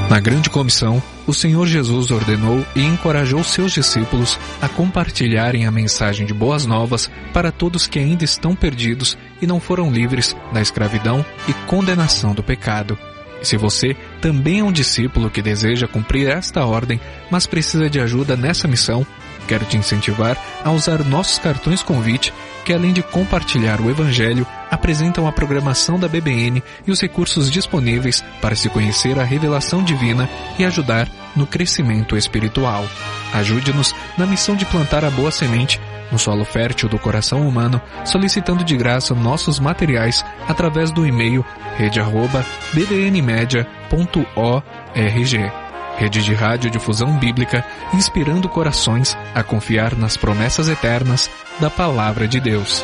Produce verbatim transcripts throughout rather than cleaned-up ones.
Na grande comissão, o Senhor Jesus ordenou e encorajou seus discípulos a compartilharem a mensagem de boas novas para todos que ainda estão perdidos e não foram livres da escravidão e condenação do pecado. E se você também é um discípulo que deseja cumprir esta ordem, mas precisa de ajuda nessa missão, quero te incentivar a usar nossos cartões convite, que além de compartilhar o Evangelho, apresentam a programação da B B N e os recursos disponíveis para se conhecer a revelação divina e ajudar no crescimento espiritual. Ajude-nos na missão de plantar a boa semente no solo fértil do coração humano, solicitando de graça nossos materiais através do e-mail rede arroba b b n media ponto org. Rede de Rádio Difusão Bíblica, inspirando corações a confiar nas promessas eternas da Palavra de Deus.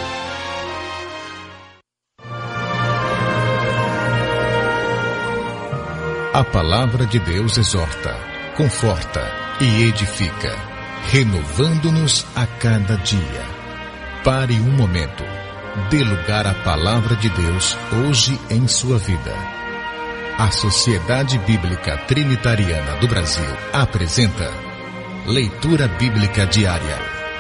A Palavra de Deus exorta, conforta e edifica, renovando-nos a cada dia. Pare um momento. Dê lugar à Palavra de Deus hoje em sua vida. A Sociedade Bíblica Trinitariana do Brasil apresenta Leitura Bíblica Diária.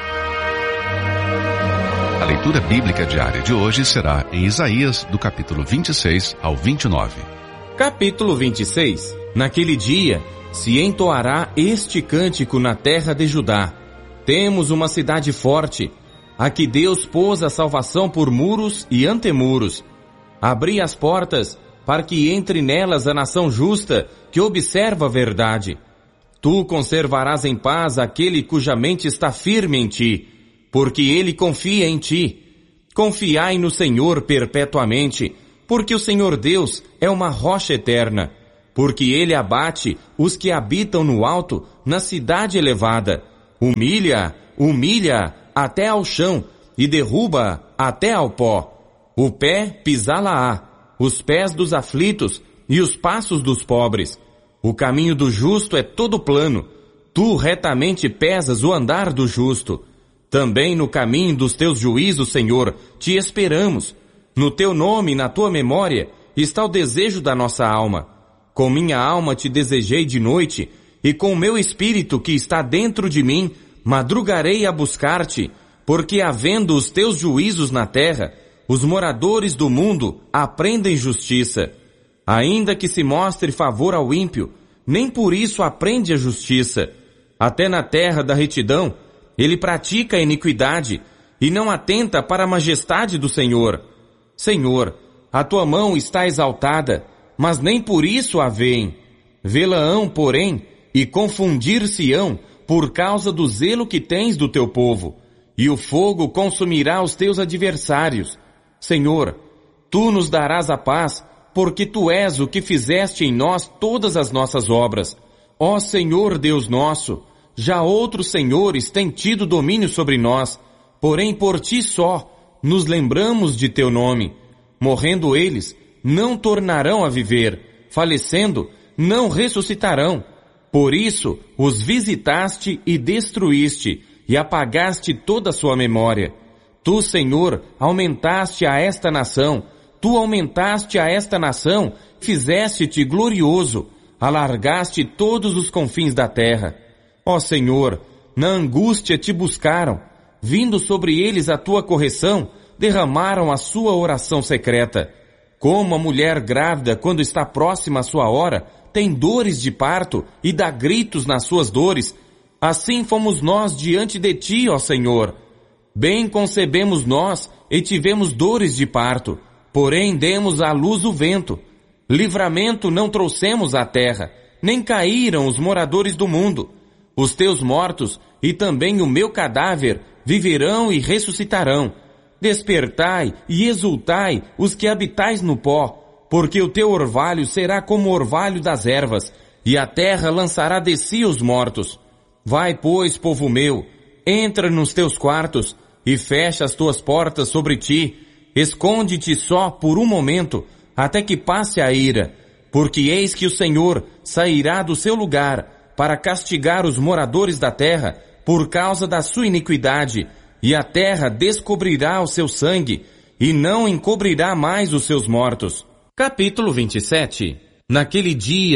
A leitura bíblica diária de hoje será em Isaías, do capítulo vinte e seis ao vinte e nove. Capítulo vinte e seis. Naquele dia se entoará este cântico na terra de Judá. Temos uma cidade forte, a que Deus pôs a salvação por muros e antemuros. Abri as portas para que entre nelas a nação justa, que observa a verdade. Tu conservarás em paz aquele cuja mente está firme em ti, porque ele confia em ti. Confiai no Senhor perpetuamente, porque o Senhor Deus é uma rocha eterna, porque ele abate os que habitam no alto, na cidade elevada. Humilha, humilha até ao chão, e derruba até ao pó. O pé pisá-la-á, os pés dos aflitos e os passos dos pobres. O caminho do justo é todo plano. Tu retamente pesas o andar do justo. Também no caminho dos teus juízos, Senhor, te esperamos. No teu nome e na tua memória está o desejo da nossa alma. Com minha alma te desejei de noite, e com o meu espírito que está dentro de mim, madrugarei a buscar-te, porque havendo os teus juízos na terra, os moradores do mundo aprendem justiça. Ainda que se mostre favor ao ímpio, nem por isso aprende a justiça. Até na terra da retidão, ele pratica a iniquidade, e não atenta para a majestade do Senhor. Senhor, a tua mão está exaltada, mas nem por isso a veem. Vê-la-ão, porém, e confundir-se-ão por causa do zelo que tens do teu povo, e o fogo consumirá os teus adversários. Senhor, tu nos darás a paz, porque tu és o que fizeste em nós todas as nossas obras. Ó Senhor Deus nosso, já outros senhores têm tido domínio sobre nós, porém por ti só nos lembramos de teu nome. Morrendo eles, não tornarão a viver, falecendo, não ressuscitarão. Por isso os visitaste e destruíste, e apagaste toda a sua memória. Tu, Senhor, aumentaste a esta nação, tu aumentaste a esta nação, fizeste-te glorioso, alargaste todos os confins da terra. Ó Senhor, na angústia te buscaram, vindo sobre eles a tua correção, derramaram a sua oração secreta. Como a mulher grávida, quando está próxima à sua hora, tem dores de parto e dá gritos nas suas dores, assim fomos nós diante de ti, ó Senhor. Bem concebemos nós e tivemos dores de parto, porém demos à luz o vento. Livramento não trouxemos à terra, nem caíram os moradores do mundo. Os teus mortos e também o meu cadáver viverão e ressuscitarão. Despertai e exultai os que habitais no pó, porque o teu orvalho será como o orvalho das ervas, e a terra lançará de si os mortos. Vai, pois, povo meu, entra nos teus quartos e fecha as tuas portas sobre ti. Esconde-te só por um momento, até que passe a ira, porque eis que o Senhor sairá do seu lugar para castigar os moradores da terra por causa da sua iniquidade, e a terra descobrirá o seu sangue, e não encobrirá mais os seus mortos. Capítulo vinte e sete. Naquele dia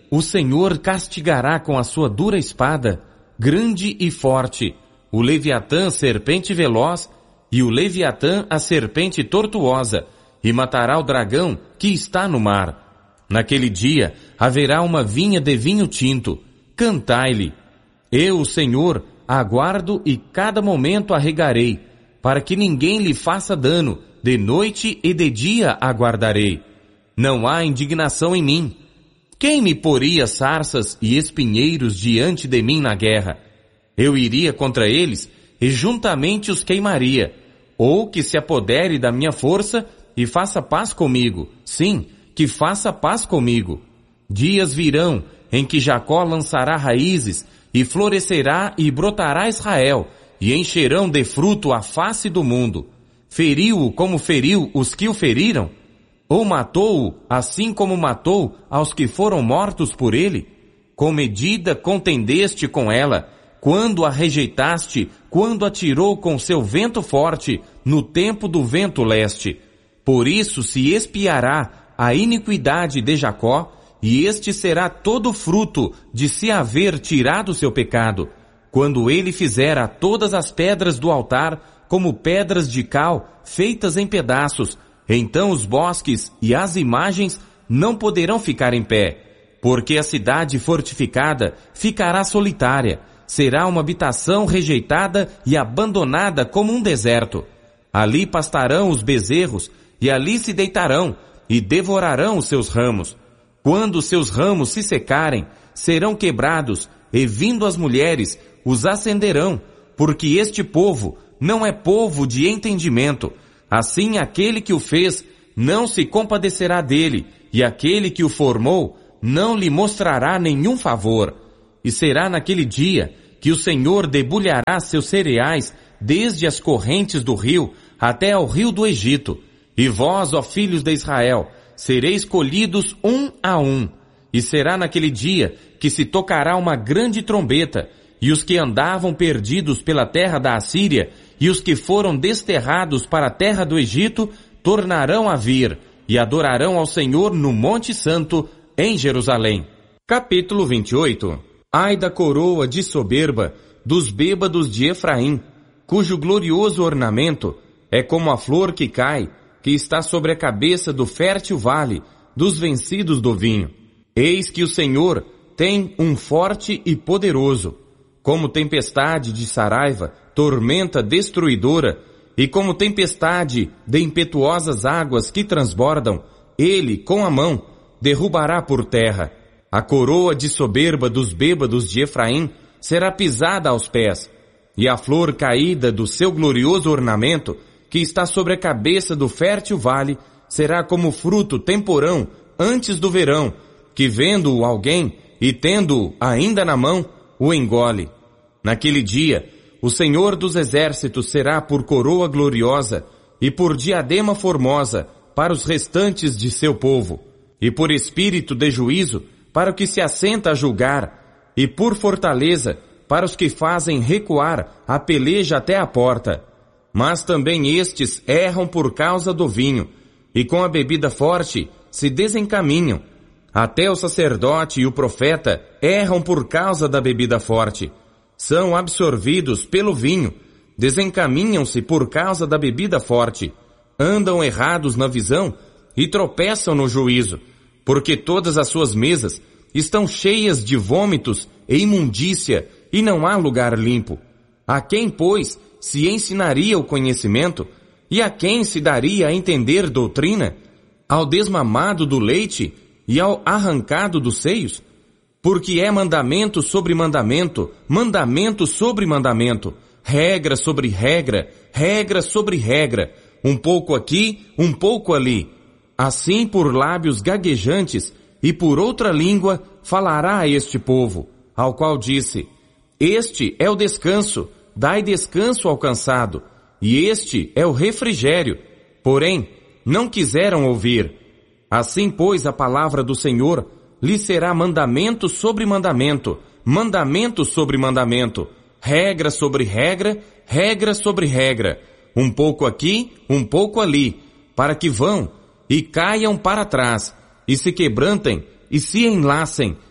o Senhor castigará com a sua dura espada, grande e forte, o Leviatã, serpente veloz, e o Leviatã, a serpente tortuosa, e matará o dragão que está no mar. Naquele dia haverá uma vinha de vinho tinto. Cantai-lhe. Eu, o Senhor, aguardo e cada momento a regarei, para que ninguém lhe faça dano, de noite e de dia aguardarei. Não há indignação em mim. Quem me poria sarças e espinheiros diante de mim na guerra? Eu iria contra eles e juntamente os queimaria, ou que se apodere da minha força e faça paz comigo, sim, que faça paz comigo. Dias virão em que Jacó lançará raízes, e florescerá e brotará Israel, e encherão de fruto a face do mundo. Feriu-o como feriu os que o feriram? Ou matou-o assim como matou aos que foram mortos por ele? Com medida contendeste com ela, quando a rejeitaste, quando a tirou com seu vento forte, no tempo do vento leste. Por isso se expiará a iniquidade de Jacó, e este será todo fruto de se haver tirado seu pecado, quando ele fizera todas as pedras do altar como pedras de cal feitas em pedaços. Então os bosques e as imagens não poderão ficar em pé, porque a cidade fortificada ficará solitária, será uma habitação rejeitada e abandonada como um deserto. Ali pastarão os bezerros, e ali se deitarão, e devorarão os seus ramos. Quando seus ramos se secarem, serão quebrados, e vindo as mulheres, os acenderão, porque este povo não é povo de entendimento. Assim aquele que o fez não se compadecerá dele, e aquele que o formou não lhe mostrará nenhum favor. E será naquele dia que o Senhor debulhará seus cereais desde as correntes do rio até ao rio do Egito. E vós, ó filhos de Israel, sereis colhidos um a um. E será naquele dia que se tocará uma grande trombeta, e os que andavam perdidos pela terra da Assíria, e os que foram desterrados para a terra do Egito, tornarão a vir, e adorarão ao Senhor no Monte Santo, em Jerusalém. Capítulo vinte e oito. Ai da coroa de soberba dos bêbados de Efraim, cujo glorioso ornamento é como a flor que cai, que está sobre a cabeça do fértil vale, dos vencidos do vinho. Eis que o Senhor tem um forte e poderoso, como tempestade de saraiva, tormenta destruidora, e como tempestade de impetuosas águas que transbordam, ele, com a mão, derrubará por terra. A coroa de soberba dos bêbados de Efraim será pisada aos pés, e a flor caída do seu glorioso ornamento, que está sobre a cabeça do fértil vale, será como fruto temporão antes do verão, que vendo-o alguém e tendo-o ainda na mão, o engole. Naquele dia, o Senhor dos exércitos será por coroa gloriosa e por diadema formosa para os restantes de seu povo, e por espírito de juízo para o que se assenta a julgar, e por fortaleza para os que fazem recuar a peleja até a porta. Mas também estes erram por causa do vinho, e com a bebida forte se desencaminham. Até o sacerdote e o profeta erram por causa da bebida forte. São absorvidos pelo vinho, desencaminham-se por causa da bebida forte. Andam errados na visão e tropeçam no juízo, porque todas as suas mesas estão cheias de vômitos e imundícia, e não há lugar limpo. A quem, pois, se ensinaria o conhecimento, e a quem se daria a entender doutrina? Ao desmamado do leite e ao arrancado dos seios? Porque é mandamento sobre mandamento, mandamento sobre mandamento, regra sobre regra, regra sobre regra, um pouco aqui, um pouco ali. Assim por lábios gaguejantes e por outra língua falará a este povo, ao qual disse: este é o descanso, dai descanso ao cansado, e este é o refrigério. Porém, não quiseram ouvir. Assim, pois, a palavra do Senhor lhe será mandamento sobre mandamento, mandamento sobre mandamento, regra sobre regra, regra sobre regra, um pouco aqui, um pouco ali, para que vão e caiam para trás, e se quebrantem, e se enlacem,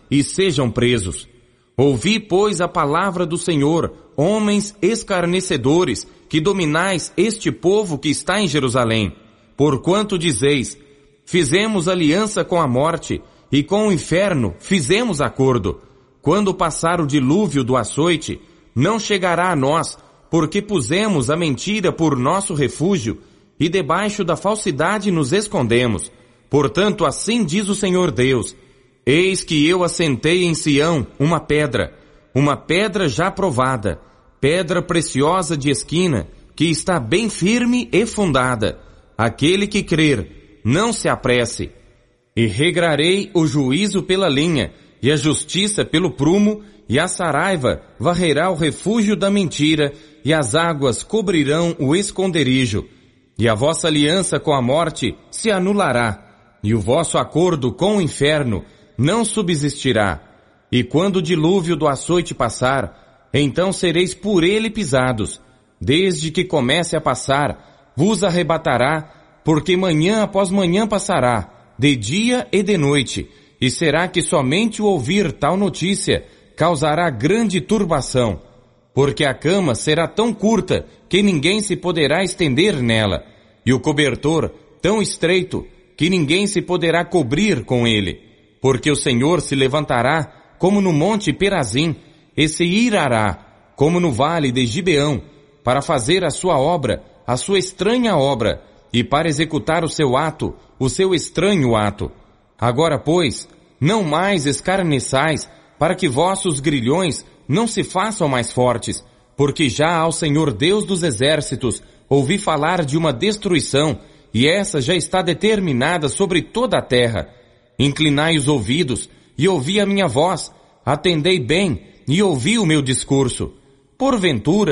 e sejam presos. Ouvi, pois, a palavra do Senhor, homens escarnecedores, que dominais este povo que está em Jerusalém. Porquanto dizeis, fizemos aliança com a morte, e com o inferno fizemos acordo. Quando passar o dilúvio do açoite, não chegará a nós, porque pusemos a mentira por nosso refúgio, e debaixo da falsidade nos escondemos. Portanto, assim diz o Senhor Deus, eis que eu assentei em Sião uma pedra, uma pedra já provada, pedra preciosa de esquina, que está bem firme e fundada. Aquele que crer, não se apresse. E regrarei o juízo pela linha, e a justiça pelo prumo, e a saraiva varrerá o refúgio da mentira, e as águas cobrirão o esconderijo. E a vossa aliança com a morte se anulará, e o vosso acordo com o inferno não subsistirá. E quando o dilúvio do açoite passar, então sereis por ele pisados. Desde que comece a passar, vos arrebatará, porque manhã após manhã passará, de dia e de noite, e será que somente o ouvir tal notícia causará grande turbação, porque a cama será tão curta que ninguém se poderá estender nela, e o cobertor tão estreito que ninguém se poderá cobrir com ele, porque o Senhor se levantará como no monte Perazim, e se irará como no vale de Gibeão, para fazer a sua obra, a sua estranha obra, e para executar o seu ato, o seu estranho ato. Agora, pois, não mais escarneçais, para que vossos grilhões não se façam mais fortes, porque já ao Senhor Deus dos exércitos ouvi falar de uma destruição, e essa já está determinada sobre toda a terra. Inclinai os ouvidos, e ouvi a minha voz, atendei bem, e ouvi o meu discurso. Porventura,